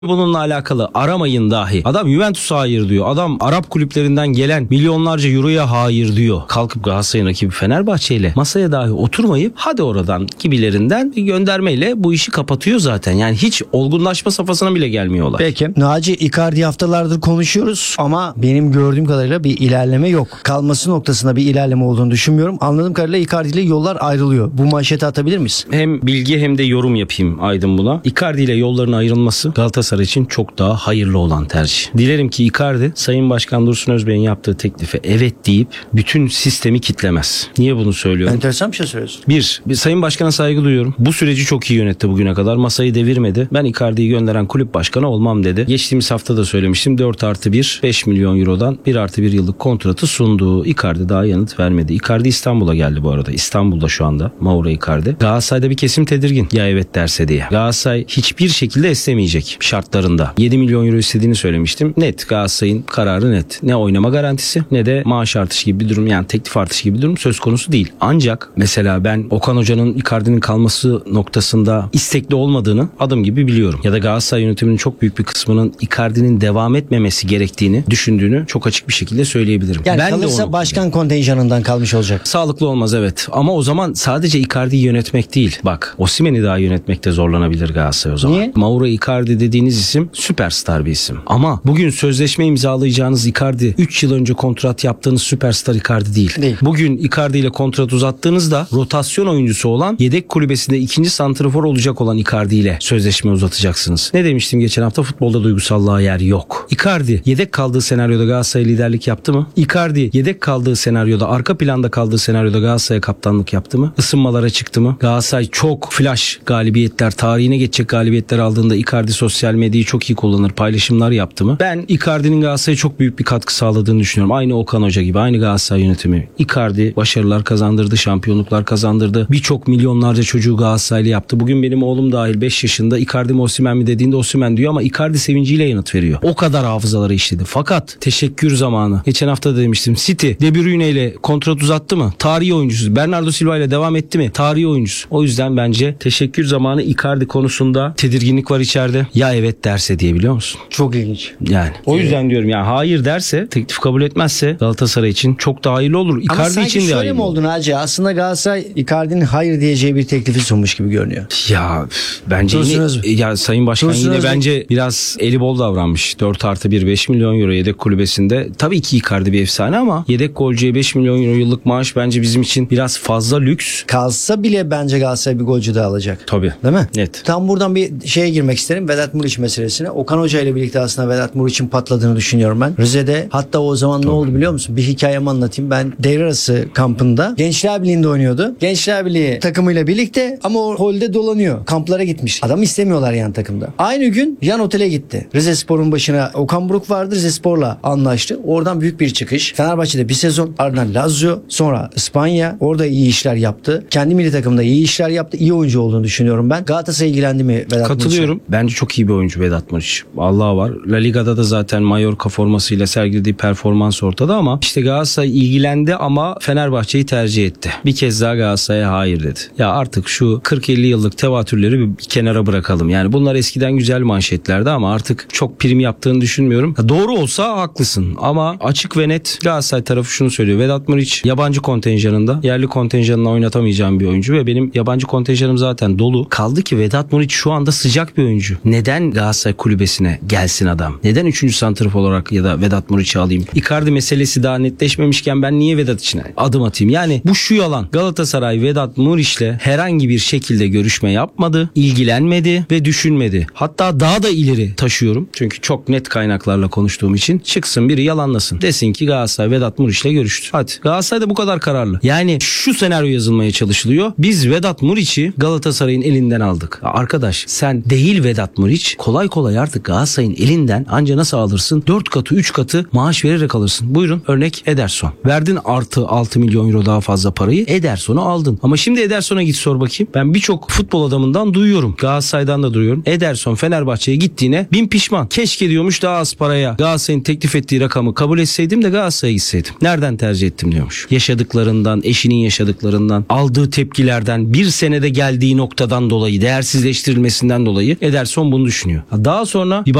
bununla alakalı aramayın dahi. Adam Juventus'a hayır diyor. Adam Arap kulüplerinden gelen milyonlarca euroya hayır diyor. Kalkıp Galatasaray'ın rakibi Fenerbahçe ile masaya dahi oturmayıp hadi oradan gibilerinden bir göndermeyle bu işi kapatıyor zaten. Yani hiç olgunlaşma safhasına bile gelmiyorlar. Peki. Naci, Icardi haftalardır konuşuyoruz ama benim gördüğüm kadarıyla bir ilerleme yok. Kalması noktasında bir ilerleme olduğunu düşünmüyorum. Anladığım kadarıyla Icardi ile yollar ayrılıyor. Bu manşeti atabilir miyiz? Hem bilgi hem de yorum yapayım Aydın buna. Icardi ile yolların ayrılması Galatasaray için çok daha hayırlı olan tercih. Dilerim ki Icardi Sayın Başkan Dursun Özbey'in yaptığı teklife evet deyip bütün sistemi kitlemez. Niye bunu söylüyorum? Enteresan bir şey söylüyorsun. Bir Sayın Başkan'a saygı duyuyorum. Bu süreci çok iyi yönetti bugüne kadar. Masayı devirmedi. Ben Icardi'yi gönderen kulüp başkanı olmam dedi. Geçtiğimiz hafta da söylemiştim. 4+1 5 milyon eurodan 1+1 yıllık kontratı sundu. Icardi daha yanıt vermedi. Icardi İstanbul'a geldi bu arada. İstanbul'da şu anda Mauro Icardi. Galatasaray'da bir kesim tedirgin. Ya evet derse diye. Galatasaray hiçbir şekilde istemeyecek şartlarında. 7 milyon euro istediğini söylemiştim. Net. Galatasaray'ın kararı net. Ne oynama garantisi ne de maaş artışı gibi bir durum, yani teklif artışı gibi bir durum söz konusu değil. Ancak mesela ben Okan Hoca'nın Icardi'nin kalması noktasında istekli olmadığını adım gibi biliyorum. Ya da Galatasaray yönetiminin çok büyük bir kısmının Icardi'nin devam etmemesi gerektiğini düşündüğünü çok açık bir şekilde söyleyebilirim. Yani ben kalırsa başkan kontenjanından kalmış olacak. Sağlıklı olmaz, evet. Ama o zaman sadece Icardi'yi yönetmek değil. Bak, Osimhen'i daha yönetmekte zorlanabilir Galatasaray o zaman. Niye? Mauro Icardi dediğiniz isim süperstar bir isim. Ama bugün sözleşme imzalayacağınız Icardi 3 yıl önce kontrat yaptığınız süperstar Icardi değil. Bugün Icardi ile kontrat uzattığınızda rotasyon oyuncusu olan, yedek kulübesinde ikinci santrafor olacak olan Icardi ile sözleşme uzatacaksınız. Ne demiştim geçen hafta? Futbolda duygusallığa yer yok. Icardi yedek kaldığı senaryoda Galatasaray liderlik yaptı mı? Icardi yedek kaldığı senaryoda, arka planda kaldığı senaryoda Galatasaray'a kaptanlık yaptı mı? Isınmalara çıktı mı? Galatasaray çok flash galibiyetler, tarihine geçecek galibiyetler aldığında Icardi sosyal medyayı çok iyi kullanır, paylaşımlar yaptı mı? Ben Icardi'nin Galatasaray'a çok büyük bir katkı sağladığını düşünüyorum. Aynı Okan Hoca gibi, aynı Galatasaray yönetimi. Icardi başarılar kazandırdı, şampiyonluklar kazandırdı. Birçok milyonlarca çocuğu Galatasaraylı yaptı. Bugün benim oğlum dahil 5 yaşında Icardi mi Osimhen mi dediğinde Osimhen diyor ama Icardi sevinciyle yanıt veriyor. O kadar hafızaları işledi. Fakat teşekkür zamanı. Geçen hafta da demiştim. City De Bruyne ile kontrat uzattı mı? Tarihi oyuncusu. Bernardo Silva ile devam etti mi? Tarihi oyuncusu. O yüzden bence teşekkür zamanı. Icardi konusunda tedirginlik var içeride. Ya evet derse diye, biliyor musun? Çok ilginç. Yani. O yüzden diyorum ya, hayır derse, teklif kabul etmezse Galatasaray için çok daha hayırlı olur. Ama Icardi sanki için de şöyle hayırlı mi olur. oldu Naci? Aslında Galatasaray Icardi'nin hayır diyeceği bir teklifi sunmuş gibi görünüyor. Ya bence ya Sayın Başkan yine bence biraz eli bol davranmış. 4+1 5 milyon euro yedek kulübesinde. Tabii ki Icardi bir efsane ama yedek golcüye 5 milyon euro yıllık maaş bence bizim için biraz fazla lüks. Kalsa bile bence Galatasaray bir golcü daha alacak. Tabii. Değil mi? Net. Tam buradan bir şeye girmek isterim. Vedat Muriç meselesine. Okan Hoca ile birlikte aslında Vedat Muriç'in patladığını düşünüyorum ben. Rize'de, hatta o zaman ne oldu biliyor musun? Bir hikayemi anlatayım. Ben devre arası kampında Gençler Birliği'nde oynuyordu. Gençler Birliği takımıyla birlikte ama o holde dolanıyor. Kamplara gitmiş. Adamı istemiyorlar yan takımda. Aynı gün yan otele gitti. Rizespor'un başına Okan Buruk vardı. Rizespor'la anlaştı. Oradan büyük bir çıkış. Fenerbahçe'de bir sezon. Ardından Lazio. Sonra İspanya. Orada iyi işler yaptı. Kendi milli takımda iyi işler yaptı. İyi oyuncu olduğunu düşünüyorum ben. Galatasaray ilgilendi mi Vedat Muriç'e? Katılıyorum. Bence çok iyi bir oyuncu Vedat Muriç. Allah var. La Liga'da da zaten Mallorca formasıyla sergilediği performans ortada ama işte Galatasaray ilgilendi ama Fenerbahçe'yi tercih etti. Bir kez daha Galatasaray'a hayır dedi. Ya artık şu 40-50 yıllık tevatürleri bir kenara bırakalım. Yani bunlar eskiden güzel manşetlerdi ama artık çok prim yaptığını düşünmüyorum. Doğru olsa haklısın ama açık ve net Galatasaray tarafı şunu söylüyor. Vedat Muriç yabancı kontenjanında, yerli kontenjanına oynatamayacağım bir oyuncu ve benim yabancı kontenjanım zaten dolu. Kaldı ki Vedat Muriç şu anda sıcak bir oyuncu. Neden Galatasaray kulübesine gelsin adam? Neden 3. santrfor olarak ya da Vedat Muriç'i alayım? Icardi meselesi daha netleşmemişken ben niye Vedat için adım atayım? Yani bu şu yalan. Galatasaray Vedat Muriç'le herhangi bir şekilde görüşme yapmadı, ilgilenmedi ve düşünmedi. Hatta daha da ileri taşıyorum. Çünkü çok net kaynaklarla konuştuğum için çıksın biri yalanlasın. Desin ki Galatasaray Vedat Muriç'le görüştü. Hadi. Galatasaray da bu kadar kararlı. Yani şu senaryo yazılmaya çalışılıyor. Biz Vedat Muriç'i Galatasaray'ın elinden aldık. Arkadaş sen değil Vedat Muriç, kolay kolay artık Galatasaray'ın elinden anca nasıl alırsın? 4 katı 3 katı maaş vererek alırsın. Buyurun örnek Ederson. Verdin artı 6 milyon euro daha fazla parayı. Ederson'u aldın. Ama şimdi Ederson'a git sor bakayım. Ben birçok futbol adamından duyuyorum. Galatasaray'dan da duyuyorum. Ederson Fenerbahçe'ye gittiğine bin pişman. Keşke diyormuş daha az paraya Galatasaray'ın teklif ettiği rakamı kabul etseydim de Galatasaray'a gitseydim. Nereden tercih ettim diyormuş. Yaşadıklarından, eşinin yaşadıklarından, aldığı tepkilerden, bir senede geldiği noktadan dolayı, değersizleştirilmesinden dolayı Ederson bunu düşünüyor. düşünüyor. Daha sonra bir